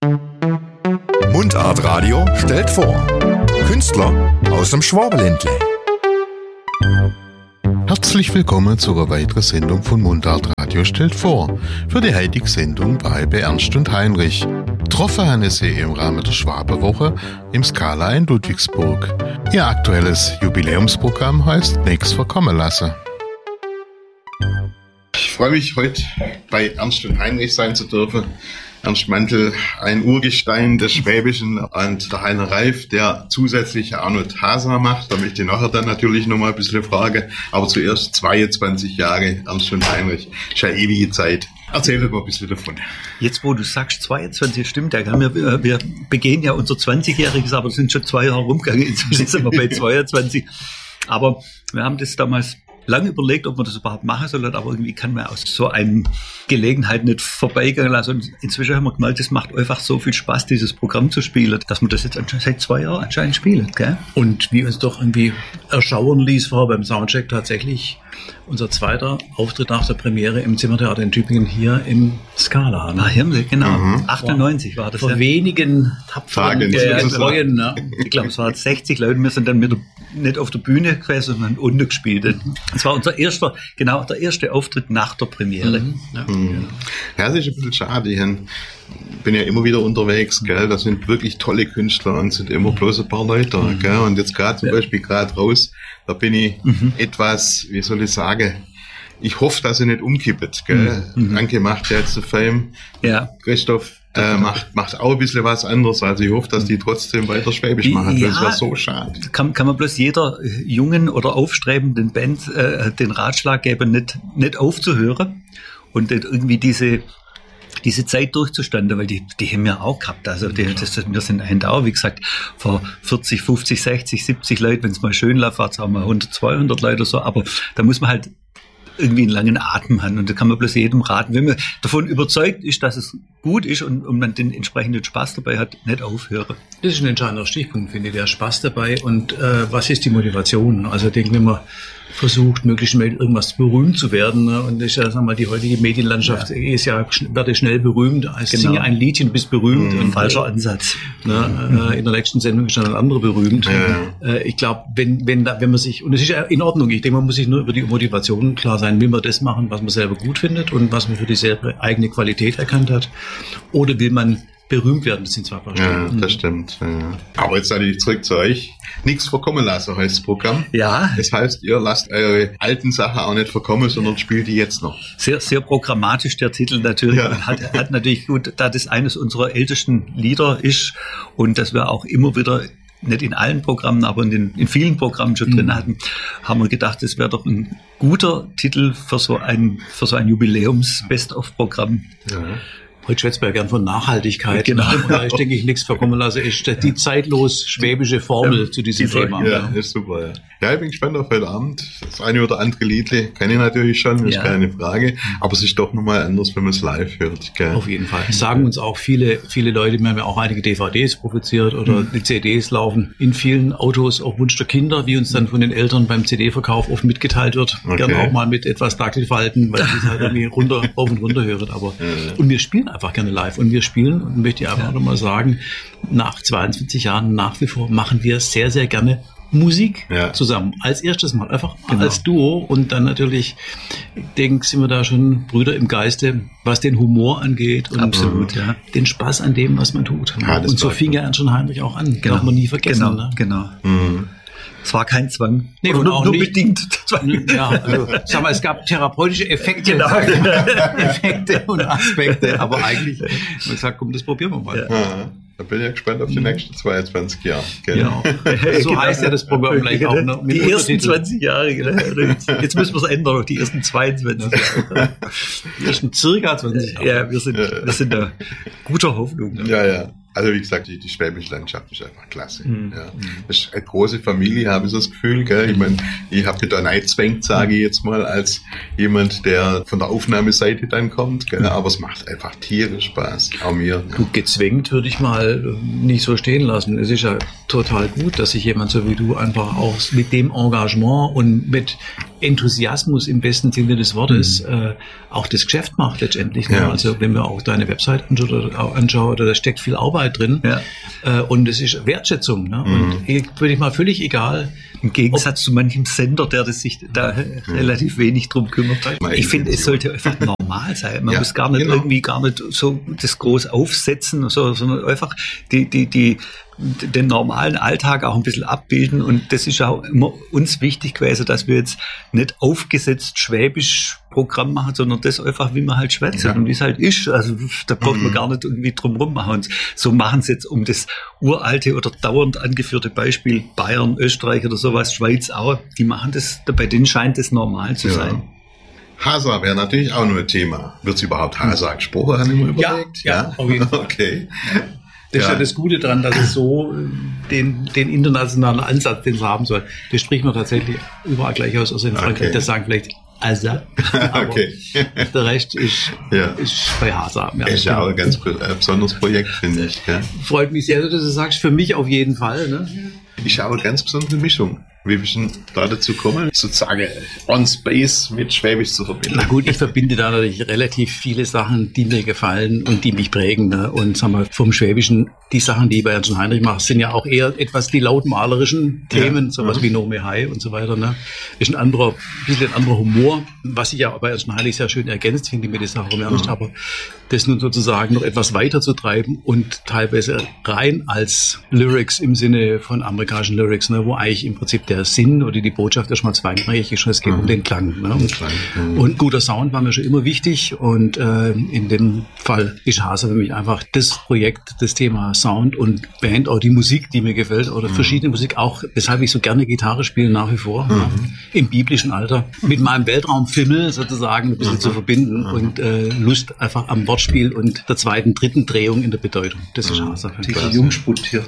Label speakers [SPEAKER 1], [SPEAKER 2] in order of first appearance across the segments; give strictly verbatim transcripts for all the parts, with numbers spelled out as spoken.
[SPEAKER 1] Mundart Radio stellt vor Künstler aus dem Schwabenländle.
[SPEAKER 2] Herzlich willkommen zu einer weiteren Sendung von Mundart Radio stellt vor. Für die heutige Sendung bei Ernst und Heinrich. Getroffen haben sie im Rahmen der Schwabenwoche im Scala in Ludwigsburg. Ihr aktuelles Jubiläumsprogramm heißt Nix verkommen lassen.
[SPEAKER 3] Ich freue mich, heute bei Ernst und Heinrich sein zu dürfen. Ernst Mantel, ein Urgestein des Schwäbischen, und der Heiner Reif, der zusätzlich auch noch Tasa macht. Da möchte ich nachher dann natürlich noch mal ein bisschen fragen. Aber zuerst zweiundzwanzig Jahre Ernst und Heinrich. Ist ja ewige Zeit. Erzähl doch mal ein bisschen davon.
[SPEAKER 4] Jetzt, wo du sagst zweiundzwanzig, stimmt ja. Wir, wir begehen ja unser zwanzigjähriges, aber es sind schon zwei Jahre rumgegangen. Inzwischen sind wir bei zweiundzwanzig. Aber wir haben das damals lange überlegt, ob man das überhaupt machen soll, aber irgendwie kann man aus so einer Gelegenheit nicht vorbeigehen lassen. Und inzwischen haben wir gemerkt, es macht einfach so viel Spaß, dieses Programm zu spielen, dass man das jetzt seit zwei Jahren anscheinend spielt. Gell?
[SPEAKER 5] Und wie uns doch irgendwie erschauern ließ, war beim Soundcheck tatsächlich unser zweiter Auftritt nach der Premiere im Zimmertheater in Tübingen hier im Scala. Ne?
[SPEAKER 4] Ah, hier, genau. Mhm. achtundneunzig war das.
[SPEAKER 5] Vor
[SPEAKER 4] ja.
[SPEAKER 5] wenigen tapferen Treuen. Ne?
[SPEAKER 4] Ich glaube, es waren sechzig Leute. Wir sind dann mit der, nicht auf der Bühne gewesen, sondern unten gespielt. Das war unser erster, genau, der erste Auftritt nach der Premiere.
[SPEAKER 5] Mhm. Ja.
[SPEAKER 3] Mhm. Ja, das ist ein bisschen schade. Ich bin ja immer wieder unterwegs, gell? Das sind wirklich tolle Künstler und sind immer bloß ein paar Leute da, gell? Und jetzt gerade zum ja. Beispiel gerade raus, da bin ich mhm. etwas, wie soll ich sagen, ich hoffe, dass er nicht umkippt, gell? Mhm. Anke macht ja jetzt den Film.
[SPEAKER 4] Ja.
[SPEAKER 3] Christoph äh, macht, macht auch ein bisschen was anderes. Also ich hoffe, dass die trotzdem weiter Schwäbisch machen.
[SPEAKER 4] Ja,
[SPEAKER 3] das wäre so schade.
[SPEAKER 4] Kann, kann man bloß jeder jungen oder aufstrebenden Band äh, den Ratschlag geben, nicht, nicht aufzuhören und irgendwie diese diese Zeit durchzustanden, weil die, die haben wir auch gehabt. Also die, das, wir sind ein Dauer, wie gesagt, vor vierzig, fünfzig, sechzig, siebzig Leute, wenn es mal schön läuft, war es auch mal hundert, zweihundert Leute oder so, aber da muss man halt irgendwie einen langen Atem haben und da kann man bloß jedem raten, wenn man davon überzeugt ist, dass es gut ist und, und man den entsprechenden Spaß dabei hat, nicht aufhören.
[SPEAKER 5] Das ist ein entscheidender Stichpunkt, finde ich, der Spaß dabei und äh, was ist die Motivation? Also ich denke, wenn man versucht, möglichst schnell irgendwas berühmt zu werden. Ne? Und ich sag mal, die heutige Medienlandschaft ja. ist ja, werde schnell berühmt. Also genau. Singe ein Liedchen, bist berühmt.
[SPEAKER 4] Mhm.
[SPEAKER 5] Und,
[SPEAKER 4] falscher Ansatz.
[SPEAKER 5] Ne? Mhm. In der nächsten Sendung ist dann ein anderer berühmt. Ja. Ich glaube, wenn, wenn, wenn man sich, und es ist ja in Ordnung, ich denke, man muss sich nur über die Motivation klar sein, will man das machen, was man selber gut findet und was man für die selber eigene Qualität erkannt hat, oder will man berühmt werden, das sind zwei Paar
[SPEAKER 3] Ja, das stimmt. Ja. Aber jetzt natürlich zurück zu euch. Nichts verkommen lassen heißt das Programm.
[SPEAKER 4] Ja.
[SPEAKER 3] Das heißt, ihr lasst eure alten Sachen auch nicht verkommen, sondern spielt die jetzt noch.
[SPEAKER 4] Sehr, sehr programmatisch der Titel natürlich. Ja. Hat, hat natürlich gut, da das eines unserer ältesten Lieder ist und dass wir auch immer wieder, nicht in allen Programmen, aber in, den, in vielen Programmen schon mhm. drin hatten, haben wir gedacht, das wäre doch ein guter Titel für so ein, für so ein Jubiläums-Best-of-Programm.
[SPEAKER 5] Ja. Heute schwätzt man ja gern von Nachhaltigkeit.
[SPEAKER 4] Genau.
[SPEAKER 5] Und da ich denke, ich nichts verkommen lasse, ist die zeitlos schwäbische Formel ja, zu diesem
[SPEAKER 3] die
[SPEAKER 5] Thema.
[SPEAKER 3] Ja, ist super. Ja. ja, ich bin gespannt auf heute Abend. Das eine oder andere Liedle kenne ich natürlich schon, ist ja. keine Frage. Aber es ist doch nochmal anders, wenn man es live hört. Gell?
[SPEAKER 5] Auf jeden Fall. Das sagen uns auch viele, viele Leute. Wir haben ja auch einige D V Ds produziert oder mhm. die C Ds laufen in vielen Autos auf Wunsch der Kinder, wie uns dann von den Eltern beim C D-Verkauf oft mitgeteilt wird. Okay. Gerne auch mal mit etwas Dackelfalten, weil sie es halt irgendwie runter, auf und runter hören. Aber, ja. Und wir spielen einfach gerne live. Und wir spielen, und möchte ich einfach ja. nochmal sagen, nach zweiundzwanzig Jahren nach wie vor machen wir sehr, sehr gerne Musik ja. zusammen. Als erstes Mal, einfach genau. als Duo. Und dann natürlich, ich denke, sind wir da schon Brüder im Geiste, was den Humor angeht und
[SPEAKER 4] Absolut, ja.
[SPEAKER 5] den Spaß an dem, was man tut.
[SPEAKER 3] Ja,
[SPEAKER 5] und so fing ja Ernst und Heinrich auch an.
[SPEAKER 4] Genau.
[SPEAKER 5] Darf man nie vergessen.
[SPEAKER 4] Genau,
[SPEAKER 5] ne?
[SPEAKER 4] genau.
[SPEAKER 3] Mhm.
[SPEAKER 4] Es war kein Zwang.
[SPEAKER 5] Nee,
[SPEAKER 4] nur,
[SPEAKER 5] auch
[SPEAKER 4] nur
[SPEAKER 5] nicht.
[SPEAKER 4] bedingt.
[SPEAKER 5] Ja, also, sag mal, es gab therapeutische Effekte,
[SPEAKER 4] genau.
[SPEAKER 5] Effekte und Aspekte, aber eigentlich, man sagt, komm, das probieren wir mal.
[SPEAKER 3] Ja. Ja. Da bin ich ja gespannt auf die nächsten zweiundzwanzig Jahre.
[SPEAKER 5] Genau. So genau. heißt ja das Programm vielleicht auch noch.
[SPEAKER 4] Mit die ersten zwanzig Jahre, genau. Jetzt müssen wir es ändern, noch die ersten zweiundzwanzig Jahre.
[SPEAKER 5] Die ersten circa zwanzig Jahre.
[SPEAKER 4] Ja, wir sind, wir sind da guter Hoffnung. Ne?
[SPEAKER 3] Ja, ja. Also wie gesagt, die, die schwäbische Landschaft ist einfach klasse.
[SPEAKER 4] Mhm.
[SPEAKER 3] Ja. Das ist eine große Familie, habe ich so das Gefühl. Gell? Ich meine, ich habe da nicht zwängt, sage ich jetzt mal, als jemand, der von der Aufnahmeseite dann kommt. Gell? Aber es macht einfach tierisch Spaß, auch mir.
[SPEAKER 5] Du, gezwängt würde ich mal nicht so stehen lassen. Es ist ja total gut, dass sich jemand so wie du einfach auch mit dem Engagement und mit Enthusiasmus im besten Sinne des Wortes mhm. äh, auch das Geschäft macht letztendlich. Ne? Ja. Also wenn wir auch deine Website anschauen, anschauen da steckt viel Arbeit drin ja. äh, und es ist Wertschätzung. Ne? Mhm. Und ich, würde ich mal völlig egal.
[SPEAKER 4] Im Gegensatz zu manchem Sender, der das sich da mhm. relativ wenig drum kümmert. Ich finde, es sollte einfach normal sein. Man ja, muss gar nicht genau. irgendwie gar nicht so das groß aufsetzen, so, sondern einfach die, die, die, den normalen Alltag auch ein bisschen abbilden. Und das ist auch immer uns wichtig gewesen, dass wir jetzt nicht aufgesetzt schwäbisch Programm machen, sondern das einfach, wie man halt schwätzt ja. und wie es halt ist. Also da braucht mhm. man gar nicht irgendwie drum rum machen. Und so machen sie jetzt um das uralte oder dauernd angeführte Beispiel Bayern, Österreich oder sowas, Schweiz auch, die machen das, bei denen scheint das normal zu ja. sein.
[SPEAKER 3] Hasa wäre natürlich auch nur ein Thema. Wird es überhaupt Hasa gesprochen, haben wir überlegt?
[SPEAKER 5] Ja, ja, auf jeden Fall.
[SPEAKER 3] Okay.
[SPEAKER 5] Das ist ja. ja das Gute daran, dass es so den, den internationalen Ansatz, den es haben soll, das spricht man tatsächlich überall gleich aus. Also in Frankreich, okay. das sagen vielleicht Hasa, aber
[SPEAKER 3] okay.
[SPEAKER 5] der Rest ist, ja. ist bei Hasa.
[SPEAKER 3] Ja, ist ja auch ein ganz äh, besonderes Projekt, finde ich. Ja.
[SPEAKER 5] Freut mich sehr, dass du das sagst. Für mich auf jeden Fall. Ne?
[SPEAKER 3] Ich habe eine ganz besondere Mischung. Wie wir schon da dazu kommen, sozusagen on Space mit Schwäbisch zu verbinden.
[SPEAKER 5] Na gut, ich verbinde da natürlich relativ viele Sachen, die mir gefallen und die mich prägen. Ne? Und sagen wir, vom Schwäbischen, die Sachen, die ich bei Ernst und Heinrich mache, sind ja auch eher etwas die lautmalerischen Themen, ja. sowas mhm. wie Nome Hai und so weiter. Ne? Ist ein anderer, ein bisschen ein anderer Humor, was ich ja bei Ernst und Heinrich sehr schön ergänzt finde, mit der Sache um Ernst, mhm. aber das nun sozusagen noch etwas weiter zu treiben und teilweise rein als Lyrics im Sinne von amerikanischen Lyrics, ne? wo eigentlich im Prinzip der Sinn oder die Botschaft erstmal zweitrangig ist, es geht mhm. um den Klang. Ne? Und, mhm. und guter Sound war mir schon immer wichtig und äh, in dem Fall ist Hasa für mich einfach das Projekt, das Thema Sound und Band, auch die Musik, die mir gefällt oder mhm. verschiedene Musik, auch weshalb ich so gerne Gitarre spiele nach wie vor, mhm. ja, im biblischen Alter, mit meinem Weltraumfimmel sozusagen ein bisschen mhm. zu verbinden mhm. und äh, Lust einfach am Wortspiel und der zweiten, dritten Drehung in der Bedeutung. Das ist Hasa.
[SPEAKER 4] Dieser Jungspund hier.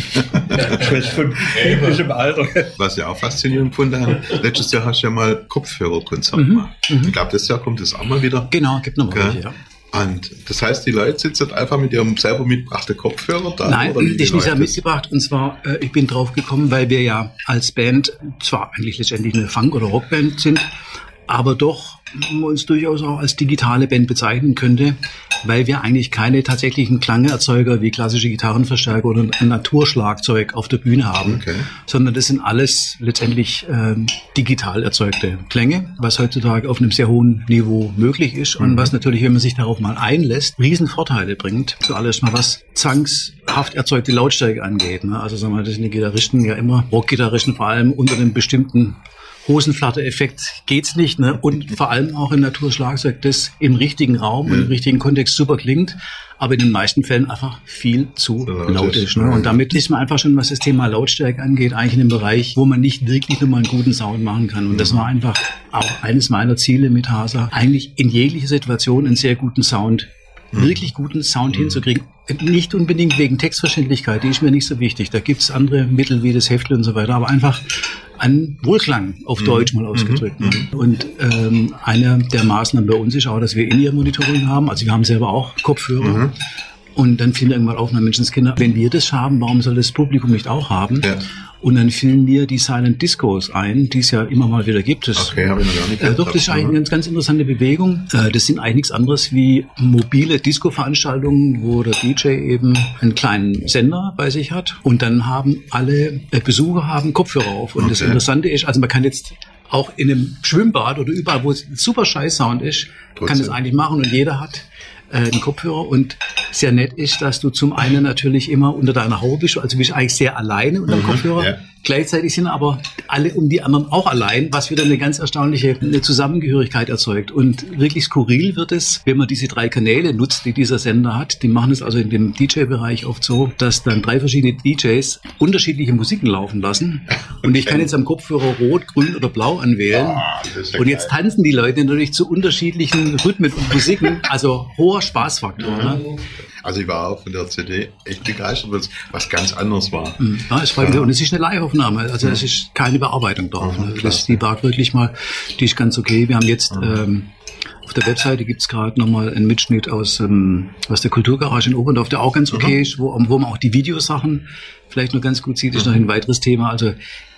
[SPEAKER 4] Von biblischem Alter.
[SPEAKER 3] Was ja auch faszinierend gefunden habe. Letztes Jahr hast du ja mal Kopfhörerkonzert
[SPEAKER 5] mhm.
[SPEAKER 3] gemacht. Ich glaube, das Jahr kommt das auch mal wieder.
[SPEAKER 5] Genau, gibt noch mal welche, ja.
[SPEAKER 3] Und das heißt, die Leute sitzen einfach mit ihrem selber mitgebrachten Kopfhörer da?
[SPEAKER 5] Nein, oder ich nicht selber mitgebracht. Und zwar, äh, ich bin drauf gekommen, weil wir ja als Band zwar eigentlich letztendlich eine Funk- oder Rockband sind, aber doch uns durchaus auch als digitale Band bezeichnen könnte, weil wir eigentlich keine tatsächlichen Klangerzeuger wie klassische Gitarrenverstärker oder ein Naturschlagzeug auf der Bühne haben, okay. sondern das sind alles letztendlich ähm, digital erzeugte Klänge, was heutzutage auf einem sehr hohen Niveau möglich ist mhm. und was natürlich, wenn man sich darauf mal einlässt, Riesenvorteile bringt. Zuallererst mal, was zwangshaft erzeugte Lautstärke angeht. Ne? Also sagen wir, das sind die Gitarristen ja immer, Rockgitarristen vor allem unter einem bestimmten Hosenflatter-Effekt geht's nicht, ne? Und vor allem auch im Naturschlagzeug, das im richtigen Raum mhm. und im richtigen Kontext super klingt, aber in den meisten Fällen einfach viel zu ja, laut ist. Ne? Und damit ist man einfach schon, was das Thema Lautstärke angeht, eigentlich in einem Bereich, wo man nicht wirklich nur mal einen guten Sound machen kann. Und das war einfach auch eines meiner Ziele mit Hasa, eigentlich in jeglicher Situation einen sehr guten Sound, mhm. wirklich guten Sound mhm. hinzukriegen. Nicht unbedingt wegen Textverständlichkeit, die ist mir nicht so wichtig. Da gibt's andere Mittel wie das Heftle und so weiter, aber einfach an Wohlklang auf Deutsch mal ausgedrückt. Mhm. Und ähm, eine der Maßnahmen bei uns ist auch, dass wir In-Ear-Monitoring haben. Also wir haben selber auch Kopfhörer. Mhm. Und dann fiel mir irgendwann auf, mein Menschenskinder, wenn wir das haben, warum soll das Publikum nicht auch haben? Ja. Und dann fielen mir die Silent Discos ein, die es ja immer mal wieder gibt. Das,
[SPEAKER 3] okay, habe ich noch gar nicht
[SPEAKER 5] äh, Doch, das ist eigentlich eine ganz, ganz interessante Bewegung. Äh, das sind eigentlich nichts anderes wie mobile Disco-Veranstaltungen, wo der D J eben einen kleinen Sender bei sich hat. Und dann haben alle äh, Besucher haben Kopfhörer auf. Und okay. das Interessante ist, also man kann jetzt auch in einem Schwimmbad oder überall, wo es super scheiß Sound ist, Trotzdem. kann das eigentlich machen und jeder hat einen Kopfhörer und sehr nett ist, dass du zum einen natürlich immer unter deiner Haube bist, also bist eigentlich sehr alleine unter dem mhm, Kopfhörer. Ja. Gleichzeitig sind aber alle um die anderen auch allein, was wieder eine ganz erstaunliche eine Zusammengehörigkeit erzeugt. Und wirklich skurril wird es, wenn man diese drei Kanäle nutzt, die dieser Sender hat. Die machen es also in dem D J-Bereich oft so, dass dann drei verschiedene D Js unterschiedliche Musiken laufen lassen. Und ich kann jetzt am Kopfhörer rot, grün oder blau anwählen. Oh, ja und jetzt geil. Tanzen die Leute natürlich zu unterschiedlichen Rhythmen und Musiken. Also hoher Spaßfaktor. Mhm. Ne?
[SPEAKER 3] Also ich war auch von der C D echt begeistert, weil es was ganz anderes war.
[SPEAKER 5] Ja, es war ja. Und es ist eine Live-Aufnahme, also es ist keine Bearbeitung drauf. Mhm, ne? Das, die war wirklich mal, die ist ganz okay. Wir haben jetzt mhm. ähm, auf der Webseite gibt's gerade nochmal einen Mitschnitt aus, ähm, aus der Kulturgarage in Oberndorf, der auch ganz okay mhm. ist, wo, wo man auch die Videosachen vielleicht noch ganz gut sieht, ist mhm. noch ein weiteres Thema. Also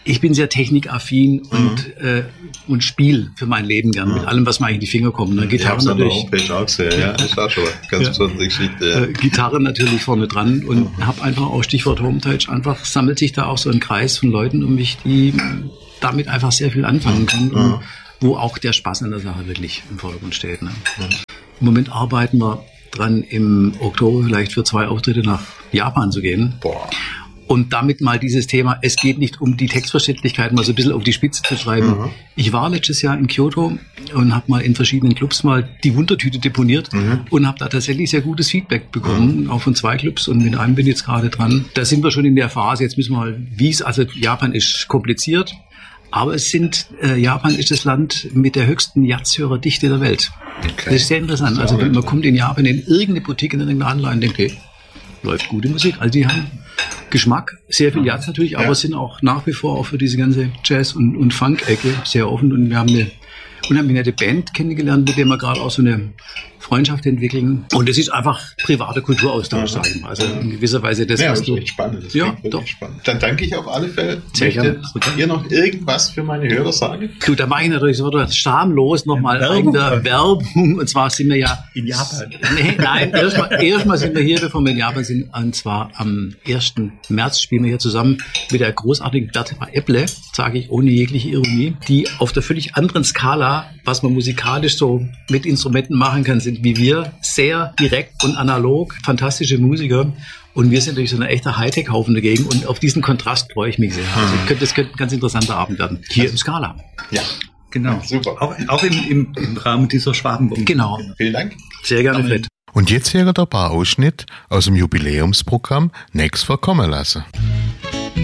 [SPEAKER 5] Ich bin sehr technikaffin und, mhm. äh, und spiele für mein Leben gern, mhm. mit allem, was mir eigentlich in die Finger kommt. Ne? Gitarre natürlich.
[SPEAKER 3] Ich auch sehr, ja, ich auch schon ganz ja. besondere Geschichte. Ja.
[SPEAKER 5] Äh, Gitarre natürlich vorne dran und mhm. habe einfach auch Stichwort Homepage, einfach sammelt sich da auch so ein Kreis von Leuten um mich, die damit einfach sehr viel anfangen können mhm. und wo auch der Spaß an der Sache wirklich im Vordergrund steht. Ne? Mhm. Im Moment arbeiten wir dran, im Oktober vielleicht für zwei Auftritte nach Japan zu gehen. Boah. Und damit mal dieses Thema, es geht nicht um die Textverständlichkeit, mal so ein bisschen auf die Spitze zu treiben. Mhm. Ich war letztes Jahr in Kyoto und habe mal in verschiedenen Clubs mal die Wundertüte deponiert mhm. und habe da tatsächlich sehr gutes Feedback bekommen, mhm. auch von zwei Clubs und mit einem bin ich jetzt gerade dran. Da sind wir schon in der Phase, jetzt müssen wir mal, wie es, also Japan ist kompliziert, aber es sind, äh, Japan ist das Land mit der höchsten Jazzhörerdichte der Welt. Okay. Das ist sehr interessant. Also wenn man kommt in Japan in irgendeine Boutique, in irgendeine Anlage und denkt, okay, läuft gute Musik. Also die haben Geschmack, sehr viel Jazz natürlich, aber ja. sind auch nach wie vor auch für diese ganze Jazz- und, und Funk-Ecke sehr offen. Und wir haben eine unheimlich nette Band kennengelernt, mit der wir gerade auch so eine Freundschaft entwickeln. Und es ist einfach privater Kulturaustausch, sagen wir. Also in gewisser Weise das,
[SPEAKER 3] ja,
[SPEAKER 5] was
[SPEAKER 3] das
[SPEAKER 5] du...
[SPEAKER 3] ist echt spannend. Das
[SPEAKER 5] ja,
[SPEAKER 3] doch. Spannend. Dann danke ich auf alle Fälle.
[SPEAKER 5] Sehr gerne.
[SPEAKER 3] Ihr noch irgendwas für meine Hörer sagen?
[SPEAKER 5] Du, da mache ich natürlich so schamlos nochmal eigene Werbung. Und zwar sind wir ja...
[SPEAKER 4] In Japan.
[SPEAKER 5] Nee, nein, erstmal erstmal sind wir hier, bevor wir in Japan sind. Und zwar am ersten März spielen wir hier zusammen mit der großartigen Bertha Epple, sage ich ohne jegliche Ironie, die auf der völlig anderen Skala, was man musikalisch so mit Instrumenten machen kann, sind wie wir, sehr direkt und analog, fantastische Musiker. Und wir sind natürlich so eine echte Hightech-Haufen dagegen. Und auf diesen Kontrast freue ich mich sehr. Also ich könnte, das könnte ein ganz interessanter Abend werden. Hier im Scala.
[SPEAKER 3] Ja,
[SPEAKER 4] genau.
[SPEAKER 3] Ja, super.
[SPEAKER 4] Auch, auch im, im, im Rahmen dieser Schwabenwoche.
[SPEAKER 5] Genau.
[SPEAKER 3] Vielen Dank.
[SPEAKER 5] Sehr gerne, Fred.
[SPEAKER 2] Und jetzt hier ein paar Ausschnitt aus dem Jubiläumsprogramm Nächst verkommen lassen.